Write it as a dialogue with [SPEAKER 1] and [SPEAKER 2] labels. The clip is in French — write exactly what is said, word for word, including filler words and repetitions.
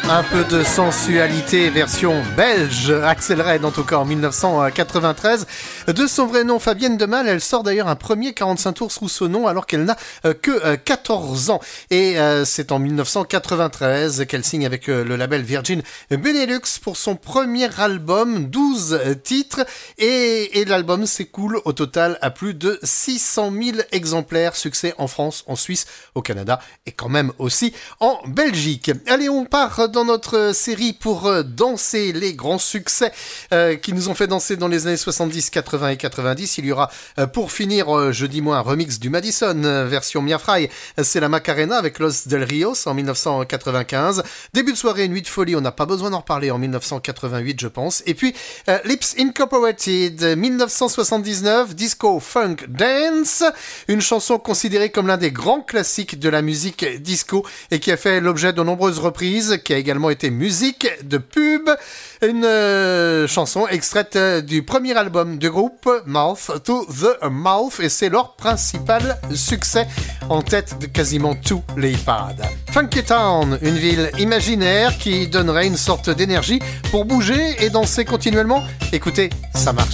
[SPEAKER 1] Un peu de sensualité version belge, Axel Red en tout cas en dix-neuf cent quatre-vingt-treize. De son vrai nom Fabienne Demal, elle sort d'ailleurs un premier quarante-cinq tours sous ce nom alors qu'elle n'a que quatorze ans. Et c'est en dix-neuf cent quatre-vingt-treize qu'elle signe avec le label Virgin Benelux pour son premier album, douze titres. Et, et l'album s'écoule au total à plus de six cent mille exemplaires. Succès en France, en Suisse, au Canada et quand même aussi en Belgique. Allez, on part dans notre série pour danser les grands succès euh, qui nous ont fait danser dans les années soixante-dix, quatre-vingts et quatre-vingt-dix. Il y aura euh, pour finir euh, jeudi moi un remix du Madison euh, version Mia Fry. C'est la Macarena avec Los Del Rios en dix-neuf cent quatre-vingt-quinze. Début de soirée, Nuit de folie, on n'a pas besoin d'en reparler en dix-neuf cent quatre-vingt-huit je pense. Et puis euh, Lips Incorporated dix-neuf cent soixante-dix-neuf, Disco Funk Dance, une chanson considérée comme l'un des grands classiques de la musique disco et qui a fait l'objet de nombreuses reprises, qui a également été musique de pub, une euh, chanson extraite du premier album du groupe, Mouth to the Mouth, et c'est leur principal succès en tête de quasiment tous les hit-parades. Funky Town, une ville imaginaire qui donnerait une sorte d'énergie pour bouger et danser continuellement. Écoutez, ça marche.